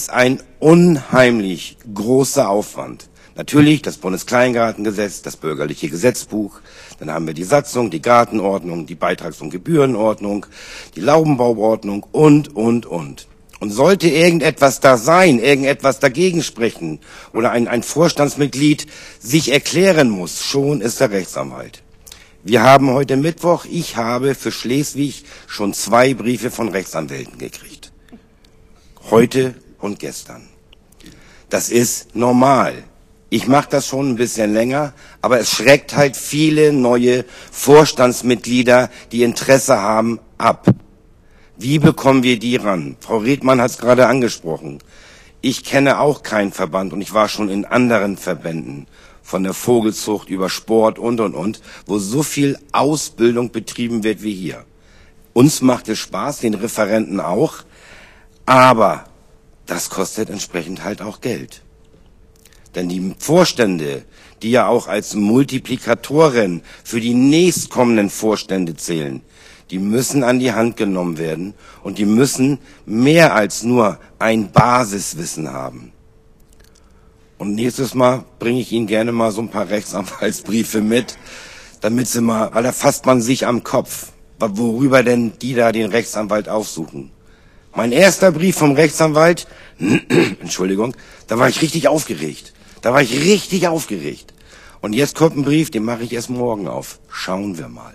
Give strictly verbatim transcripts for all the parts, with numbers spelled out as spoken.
ist ein unheimlich großer Aufwand. Natürlich das Bundeskleingartengesetz, das bürgerliche Gesetzbuch, dann haben wir die Satzung, die Gartenordnung, die Beitrags- und Gebührenordnung, die Laubenbauordnung und, und, und. Und sollte irgendetwas da sein, irgendetwas dagegen sprechen oder ein, ein Vorstandsmitglied sich erklären muss, schon ist er Rechtsanwalt. Wir haben heute Mittwoch, ich habe für Schleswig schon zwei Briefe von Rechtsanwälten gekriegt. Heute und gestern. Das ist normal. Ich mache das schon ein bisschen länger, aber es schreckt halt viele neue Vorstandsmitglieder, die Interesse haben, ab. Wie bekommen wir die ran? Frau Redmann hat es gerade angesprochen. Ich kenne auch keinen Verband und ich war schon in anderen Verbänden, von der Vogelzucht über Sport und, und, und, wo so viel Ausbildung betrieben wird wie hier. Uns macht es Spaß, den Referenten auch, aber das kostet entsprechend halt auch Geld. Denn die Vorstände, die ja auch als Multiplikatoren für die nächstkommenden Vorstände zählen, die müssen an die Hand genommen werden und die müssen mehr als nur ein Basiswissen haben. Und nächstes Mal bringe ich Ihnen gerne mal so ein paar Rechtsanwaltsbriefe mit, damit Sie mal, weil da fasst man sich am Kopf, worüber denn die da den Rechtsanwalt aufsuchen. Mein erster Brief vom Rechtsanwalt, Entschuldigung, da war ich richtig aufgeregt. Da war ich richtig aufgeregt. Und jetzt kommt ein Brief, den mache ich erst morgen auf. Schauen wir mal.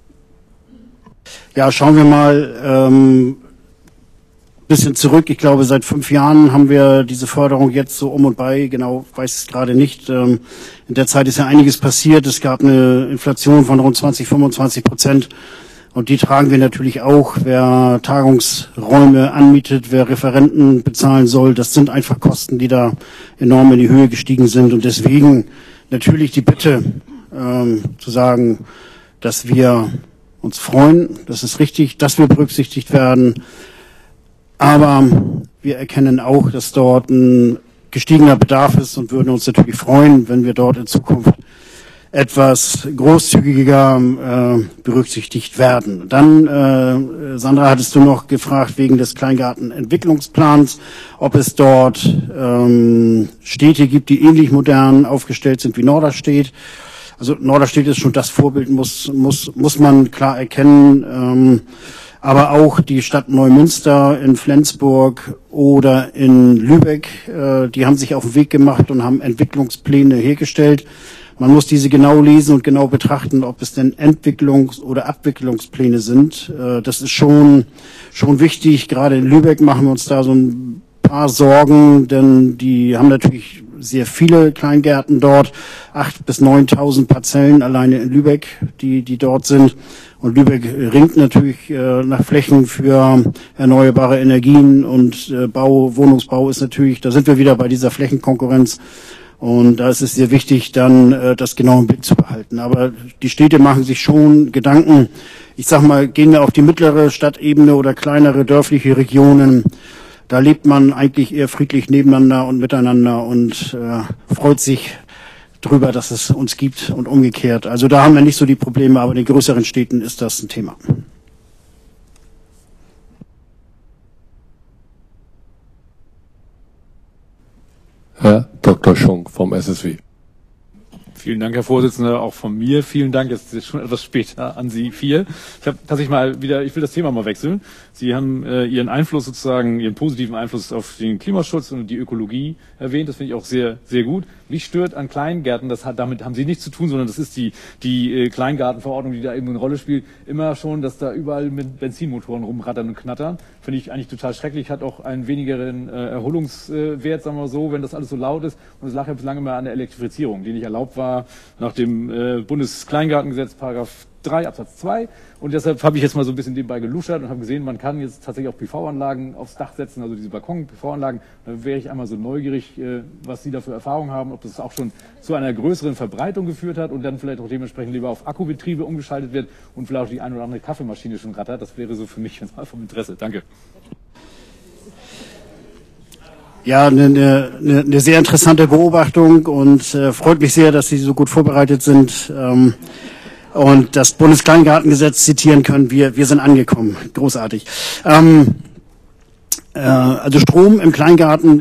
Ja, schauen wir mal ähm, bisschen zurück. Ich glaube, seit fünf Jahren haben wir diese Förderung jetzt so um und bei. Genau, weiß es gerade nicht. Ähm, in der Zeit ist ja einiges passiert. Es gab eine Inflation von rund zwanzig, fünfundzwanzig Prozent. Und die tragen wir natürlich auch. Wer Tagungsräume anmietet, wer Referenten bezahlen soll, das sind einfach Kosten, die da enorm in die Höhe gestiegen sind. Und deswegen natürlich die Bitte ähm, zu sagen, dass wir uns freuen, das ist richtig, dass wir berücksichtigt werden. Aber wir erkennen auch, dass dort ein gestiegener Bedarf ist und würden uns natürlich freuen, wenn wir dort in Zukunft etwas großzügiger äh, berücksichtigt werden. Dann, äh, Sandra, hattest du noch gefragt wegen des Kleingartenentwicklungsplans, ob es dort ähm, Städte gibt, die ähnlich modern aufgestellt sind wie Norderstedt. Also Norderstedt ist schon das Vorbild, muss muss muss man klar erkennen. Ähm, aber auch die Stadt Neumünster in Flensburg oder in Lübeck, äh, die haben sich auf den Weg gemacht und haben Entwicklungspläne hergestellt. Man muss diese genau lesen und genau betrachten, ob es denn Entwicklungs- oder Abwicklungspläne sind. Äh, das ist schon schon wichtig. Gerade in Lübeck machen wir uns da so ein paar Sorgen, denn die haben natürlich sehr viele Kleingärten dort, acht bis neuntausend Parzellen alleine in Lübeck, die die dort sind. Und Lübeck ringt natürlich äh, nach Flächen für erneuerbare Energien und äh, Bau, Wohnungsbau ist natürlich, da sind wir wieder bei dieser Flächenkonkurrenz. Und da ist es sehr wichtig, dann äh, das genau im Blick zu behalten. Aber die Städte machen sich schon Gedanken. Ich sag mal, gehen wir auf die mittlere Stadtebene oder kleinere dörfliche Regionen. Da lebt man eigentlich eher friedlich nebeneinander und miteinander und äh, freut sich drüber, dass es uns gibt und umgekehrt. Also da haben wir nicht so die Probleme, aber in den größeren Städten ist das ein Thema. Herr Doktor Schunk vom S S W. Vielen Dank, Herr Vorsitzender, auch von mir. Vielen Dank, jetzt ist schon etwas später an Sie vier. Ich habe tatsächlich mal wieder, ich will das Thema mal wechseln. Sie haben äh, Ihren Einfluss sozusagen, Ihren positiven Einfluss auf den Klimaschutz und die Ökologie erwähnt. Das finde ich auch sehr, sehr gut. Mich stört an Kleingärten, das hat, damit haben Sie nichts zu tun, sondern das ist die, die äh, Kleingartenverordnung, die da eben eine Rolle spielt. Immer schon, dass da überall mit Benzinmotoren rumrattern und knattern. Finde ich eigentlich total schrecklich, hat auch einen wenigeren äh, Erholungswert, sagen wir so, wenn das alles so laut ist. Und es lag ja bislang immer an der Elektrifizierung, die nicht erlaubt war nach dem äh, Bundeskleingartengesetz, Paragraph drei Absatz zwei. Und deshalb habe ich jetzt mal so ein bisschen nebenbei geluschert und habe gesehen, man kann jetzt tatsächlich auch P V-Anlagen aufs Dach setzen, also diese Balkon-P V-Anlagen. Da wäre ich einmal so neugierig, äh, was Sie da für Erfahrungen haben, ob das auch schon zu einer größeren Verbreitung geführt hat und dann vielleicht auch dementsprechend lieber auf Akkubetriebe umgeschaltet wird und vielleicht auch die eine oder andere Kaffeemaschine schon rattert. Das wäre so für mich jetzt mal vom Interesse. Danke. Ja, eine, eine, eine sehr interessante Beobachtung und äh, freut mich sehr, dass Sie so gut vorbereitet sind ähm, und das Bundeskleingartengesetz zitieren können. Wir, wir sind angekommen. Großartig. Ähm, äh, also Strom im Kleingarten